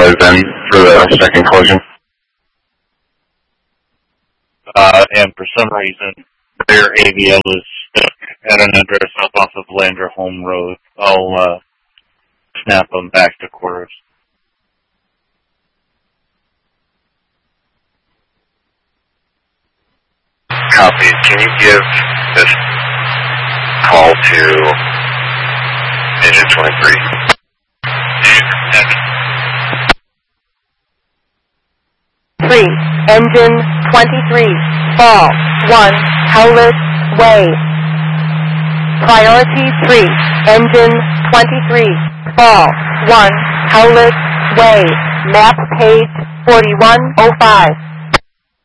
was in for the second collision. And for some reason, their AVL is stuck at an address up off of Lander Home Road. I'll snap them back to quarters. Copy. Can you give this call to Engine 23? Engine 23, Fall 1, Howlett Way. Priority 3, Engine 23, Fall 1, Howlett Way. Map page 4105.